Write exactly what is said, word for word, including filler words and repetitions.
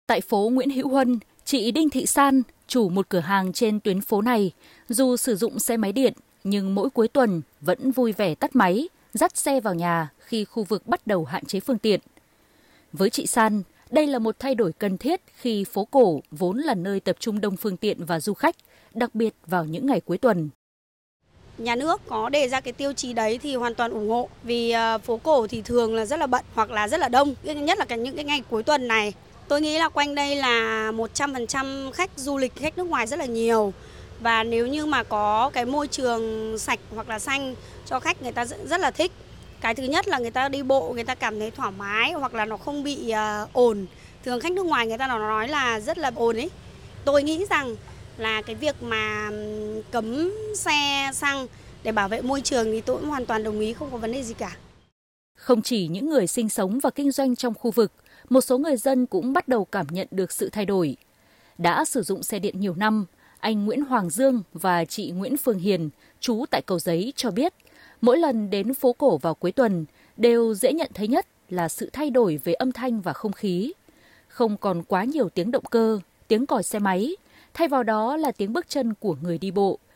Tại phố Nguyễn Hữu Huân, chị Đinh Thị San, chủ một cửa hàng trên tuyến phố này, dù sử dụng xe máy điện, nhưng mỗi cuối tuần vẫn vui vẻ tắt máy, dắt xe vào nhà khi khu vực bắt đầu hạn chế phương tiện. Với chị San, đây là một thay đổi cần thiết khi phố cổ vốn là nơi tập trung đông phương tiện và du khách, đặc biệt vào những ngày cuối tuần. Nhà nước có đề ra cái tiêu chí đấy thì hoàn toàn ủng hộ, vì phố cổ thì thường là rất là bận hoặc là rất là đông, nhất là những cái ngày cuối tuần này. Tôi nghĩ là quanh đây là một trăm phần trăm khách du lịch, khách nước ngoài rất là nhiều. Và nếu như mà có cái môi trường sạch hoặc là xanh cho khách, người ta rất là thích. Cái thứ nhất là người ta đi bộ, người ta cảm thấy thoải mái hoặc là nó không bị uh, ồn. Thường khách nước ngoài người ta nói là rất là ồn ấy. Tôi nghĩ rằng là cái việc mà cấm xe xăng để bảo vệ môi trường thì tôi cũng hoàn toàn đồng ý, không có vấn đề gì cả. Không chỉ những người sinh sống và kinh doanh trong khu vực, một số người dân cũng bắt đầu cảm nhận được sự thay đổi. Đã sử dụng xe điện nhiều năm, anh Nguyễn Hoàng Dương và chị Nguyễn Phương Hiền, trú tại Cầu Giấy cho biết, mỗi lần đến phố cổ vào cuối tuần, đều dễ nhận thấy nhất là sự thay đổi về âm thanh và không khí. Không còn quá nhiều tiếng động cơ, tiếng còi xe máy, thay vào đó là tiếng bước chân của người đi bộ.